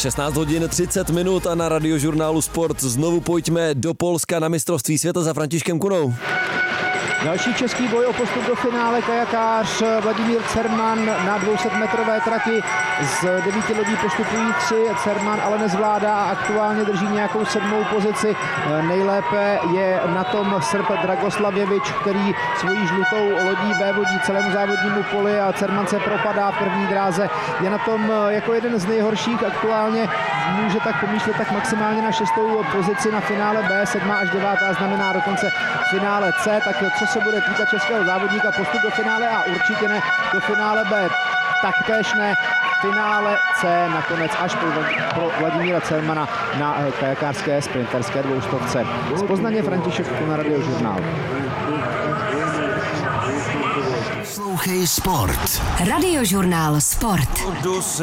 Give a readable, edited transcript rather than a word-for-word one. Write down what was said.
16 hodin 30 minut a na Radiožurnálu Sport znovu pojďme do Polska na mistrovství světa za Františkem Kunou. Další český boj o postup do finále, kajakář Vladimír Cerman na 200-metrové trati. Z 9 lodí postupují 3, Cerman ale nezvládá a aktuálně drží nějakou 7. pozici. Nejlépe je na tom Srb Dragoslavjevič, který svojí žlutou lodí vévodí celému závodnímu poli a Cerman se propadá v první dráze. Je na tom jako jeden z nejhorších aktuálně, může tak pomýšlet tak maximálně na 6. pozici na finále B, 7. až 9. znamená dokonce finále C, tak co se bude týkat českého závodníka, postup do finále A určitě ne, do finále B taktéž ne, finále C nakonec až pro Vladimíra Cermana na kajakářské sprinterské 200. Z Poznaně František Kuna, Radiožurnál. Poslouchej Sport. Radiožurnál Sport.